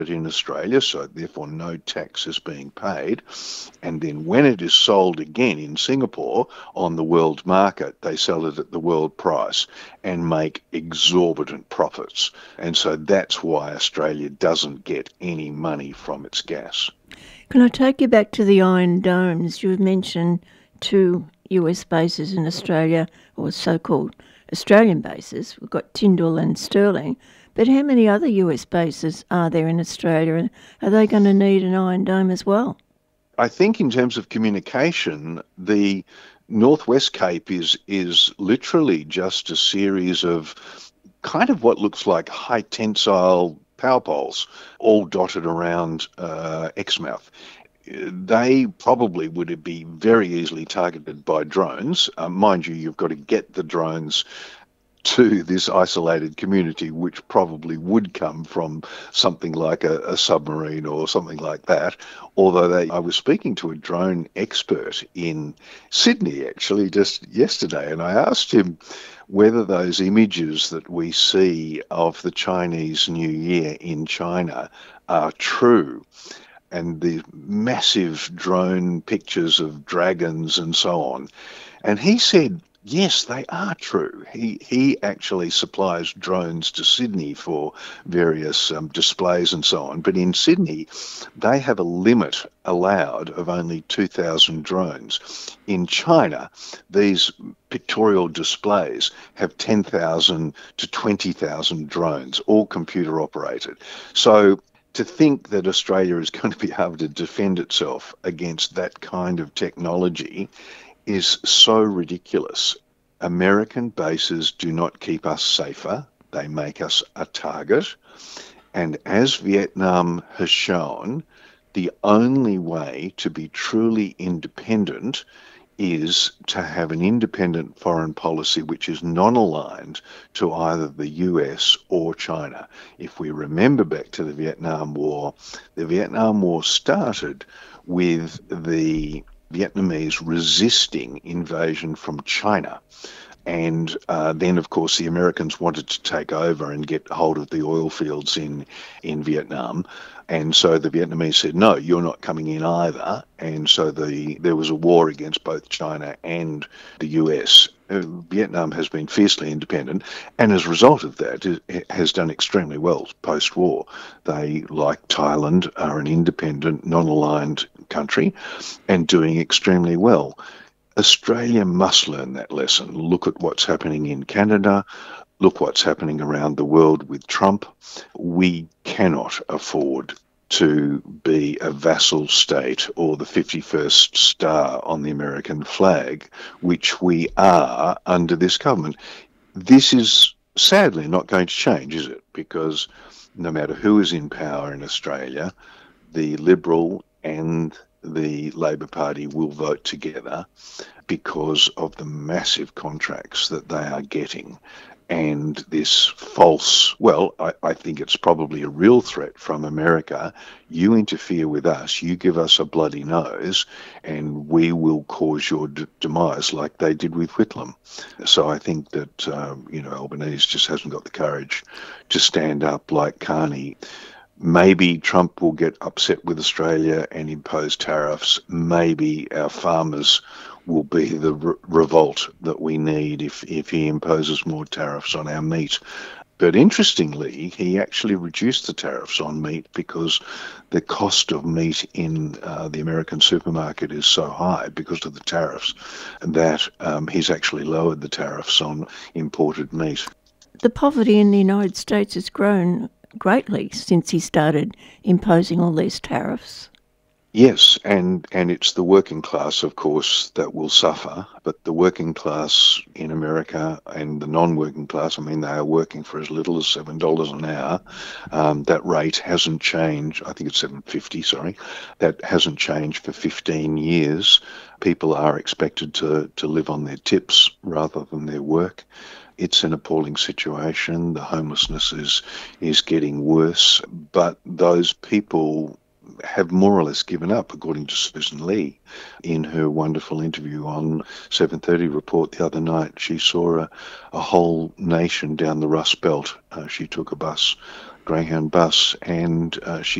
in Australia, so therefore no tax is being paid. And then when it is sold again in Singapore on the world market, they sell it at the world price and make exorbitant profits. And so that's why Australia doesn't get any money from its gas. Can I take you back to the Iron Domes? You've mentioned two US bases in Australia, or so-called Australian bases. We've got Tyndall and Stirling. But how many other US bases are there in Australia, and are they going to need an Iron Dome as well? I think in terms of communication, the Northwest Cape is literally just a series of kind of what looks like high tensile power poles, all dotted around Exmouth. They probably would be very easily targeted by drones. Mind you, you've got to get the drones to this isolated community, which probably would come from something like a submarine or something like that. Although I was speaking to a drone expert in Sydney actually just yesterday, and I asked him whether those images that we see of the Chinese New Year in China are true, and the massive drone pictures of dragons and so on. And he said, yes, they are true. He actually supplies drones to Sydney for various displays and so on. But in Sydney, they have a limit allowed of only 2,000 drones. In China, these pictorial displays have 10,000 to 20,000 drones, all computer operated. So to think that Australia is going to be able to defend itself against that kind of technology is so ridiculous. American bases do not keep us safer. They make us a target. And as Vietnam has shown, the only way to be truly independent is to have an independent foreign policy which is non-aligned to either the US or China. If we remember back to the Vietnam War started with the Vietnamese resisting invasion from China. And then, of course, the Americans wanted to take over and get hold of the oil fields in Vietnam. And so the Vietnamese said, no, you're not coming in either. And so there was a war against both China and the US. Vietnam has been fiercely independent, and as a result of that, it has done extremely well post-war. They, like Thailand, are an independent, non-aligned country and doing extremely well. Australia must learn that lesson. Look at what's happening in Canada. Look what's happening around the world with Trump. We cannot afford to be a vassal state or the 51st star on the American flag, which we are under this government. This is sadly not going to change, is it? Because no matter who is in power in Australia, the Liberal and the Labor Party will vote together because of the massive contracts that they are getting. And this false, well, I think it's probably a real threat from America. You interfere with us, you give us a bloody nose, and we will cause your demise like they did with Whitlam. So I think that, Albanese just hasn't got the courage to stand up like Carney. Maybe Trump will get upset with Australia and impose tariffs. Maybe our farmers will be the revolt that we need if he imposes more tariffs on our meat. But interestingly, he actually reduced the tariffs on meat because the cost of meat in the American supermarket is so high because of the tariffs that he's actually lowered the tariffs on imported meat. The poverty in the United States has grown greatly since he started imposing all these tariffs. Yes, and it's the working class, of course, that will suffer. But the working class in America and the non-working class, I mean, they are working for as little as $7 an hour. That rate hasn't changed. I think it's $7.50, sorry. That hasn't changed for 15 years. People are expected to live on their tips rather than their work. It's an appalling situation. The homelessness is getting worse. But those people have more or less given up, according to Susan Lee in her wonderful interview on 7:30 Report the other night. She saw a whole nation down the Rust Belt. She took a bus Greyhound bus, and she